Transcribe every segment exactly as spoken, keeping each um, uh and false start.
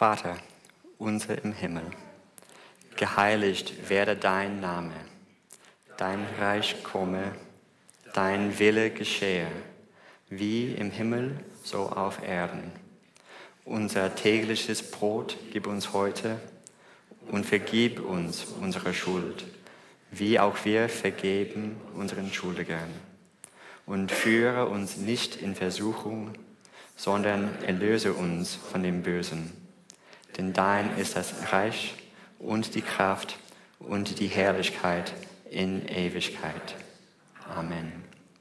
Vater, unser im Himmel, geheiligt werde dein Name, dein Reich komme, dein Wille geschehe, wie im Himmel, so auf Erden. Unser tägliches Brot gib uns heute und vergib uns unsere Schuld, wie auch wir vergeben unseren Schuldigern. Und führe uns nicht in Versuchung, sondern erlöse uns von dem Bösen. Denn dein ist das Reich und die Kraft und die Herrlichkeit in Ewigkeit. Amen.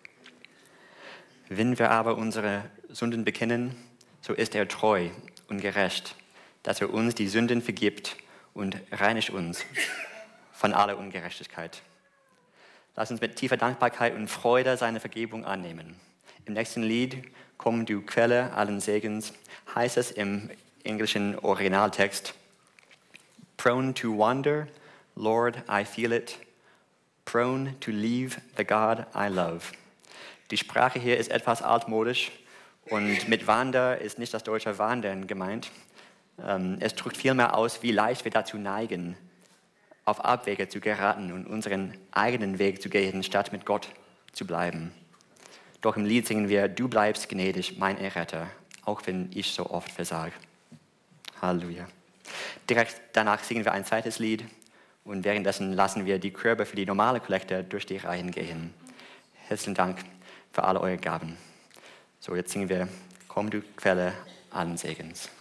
Wenn wir aber unsere Sünden bekennen, so ist er treu und gerecht, dass er uns die Sünden vergibt und reinigt uns von aller Ungerechtigkeit. Lass uns mit tiefer Dankbarkeit und Freude seine Vergebung annehmen. Im nächsten Lied, Komm du Quelle allen Segens, heißt es im englischen Originaltext, Prone to wander, Lord, I feel it. Prone to leave the God I love. Die Sprache hier ist etwas altmodisch und mit Wander ist nicht das deutsche Wandern gemeint. Es drückt vielmehr aus, wie leicht wir dazu neigen, auf Abwege zu geraten und unseren eigenen Weg zu gehen, statt mit Gott zu bleiben. Doch im Lied singen wir, du bleibst gnädig, mein Erretter, auch wenn ich so oft versage. Halleluja. Direkt danach singen wir ein zweites Lied und währenddessen lassen wir die Körbe für die normale Kollekte durch die Reihen gehen. Herzlichen Dank für alle eure Gaben. So, jetzt singen wir, komm du Quelle allen Segens.